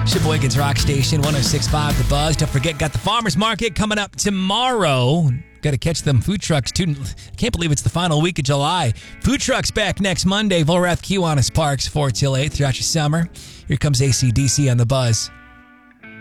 Sheboygan's Rock Station, 106.5 The Buzz. Don't forget, got the farmers market coming up tomorrow. Got to catch them food trucks, too. Can't believe it's the final week of July. Food trucks back next Monday. Volrath Kiwanis Parks, 4 till 8 throughout your summer. Here comes AC/DC on The Buzz.